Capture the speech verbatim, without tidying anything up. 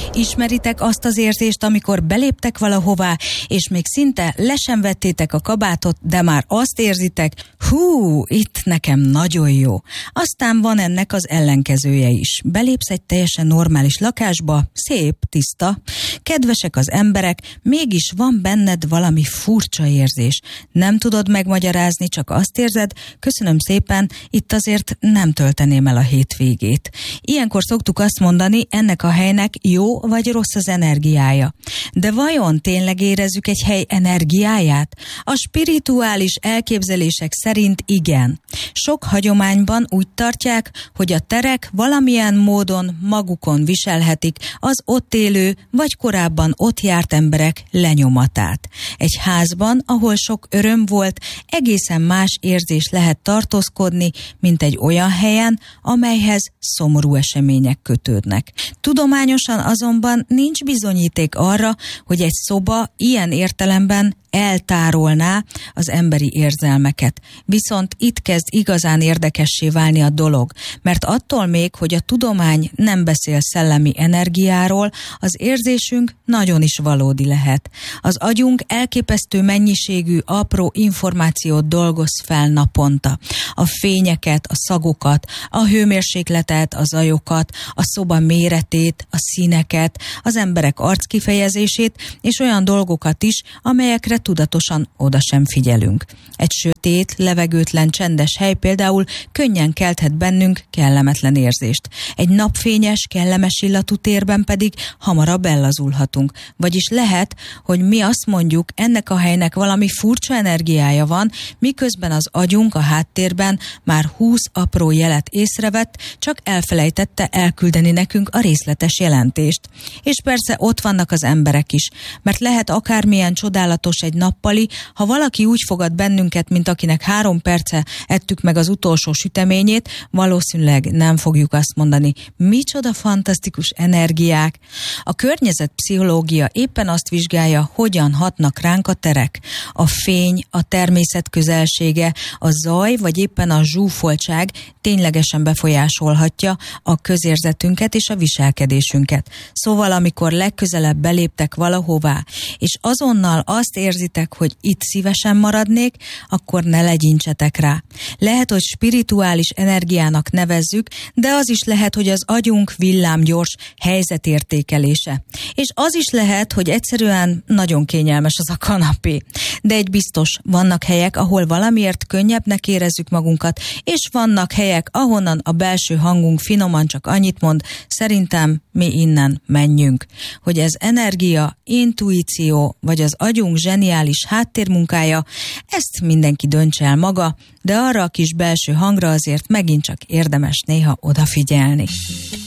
Ismeritek azt az érzést, amikor beléptek valahová, és még szinte le sem vettétek a kabátot, de már azt érzitek, hú, itt nekem nagyon jó. Aztán van ennek az ellenkezője is. Belépsz egy teljesen normális lakásba, szép, tiszta, kedvesek az emberek, mégis van benned valami furcsa érzés. Nem tudod megmagyarázni, csak azt érzed, köszönöm szépen, itt azért nem tölteném el a hétvégét. Ilyenkor szoktuk azt mondani, ennek a helynek jó vagy rossz az energiája. De vajon tényleg érezzük egy hely energiáját? A spirituális elképzelések szerint igen. Sok hagyományban úgy tartják, hogy a terek valamilyen módon magukon viselhetik az ott élő vagy korábban ott járt emberek lenyomatát. Egy házban, ahol sok öröm volt, egészen más érzés lehet tartózkodni, mint egy olyan helyen, amelyhez szomorú események kötődnek. Tudományosan azonban nincs bizonyíték arra, hogy egy szoba ilyen értelemben eltárolná az emberi érzelmeket. Viszont itt kezd igazán érdekessé válni a dolog, mert attól még, hogy a tudomány nem beszél szellemi energiáról, az érzésünk nagyon is valódi lehet. Az agyunk elképesztő mennyiségű apró információt dolgoz fel naponta. A fényeket, a szagokat, a hőmérsékletet, a zajokat, a szoba méretét, a színeket, az emberek arckifejezését, és olyan dolgokat is, amelyekre tudatosan oda sem figyelünk. Egy sötét, levegőtlen, csendes hely például könnyen kelthet bennünk kellemetlen érzést. Egy napfényes, kellemes illatú térben pedig hamarabb ellazulhatunk. Vagyis lehet, hogy mi azt mondjuk, ennek a helynek valami furcsa energiája van, miközben az agyunk a háttérben már húsz apró jelet észrevett, csak elfelejtette elküldeni nekünk a részletes jelentést. És persze ott vannak az emberek is, mert lehet akármilyen csodálatos egy nappali, ha valaki úgy fogad bennünket, mint akinek három perce ettük meg az utolsó süteményét, valószínűleg nem fogjuk azt mondani, micsoda fantasztikus energiák. A környezetpszichológia éppen azt vizsgálja, hogyan hatnak ránk a terek. A fény, a természet közelsége, a zaj, vagy éppen a zsúfoltság ténylegesen befolyásolhatja a közérzetünket és a viselkedésünket. Szóval, amikor legközelebb beléptek valahová, és azonnal azt érzitek, hogy itt szívesen maradnék, akkor ne legyintsetek rá. Lehet, hogy spirituális energiának nevezzük, de az is lehet, hogy az agyunk villámgyors helyzetértékelése. És az is lehet, hogy egyszerűen nagyon kényelmes az a kanapé. De egy biztos, vannak helyek, ahol valamiért könnyebbnek érezzük magunkat, és vannak helyek, ahonnan a belső hangunk finoman csak annyit mond, szerintem mi innen menjünk. Hogy ez energia, intuíció, vagy az agyunk zseniális háttérmunkája, ezt mindenki döntse el maga, de arra a kis belső hangra azért megint csak érdemes néha odafigyelni.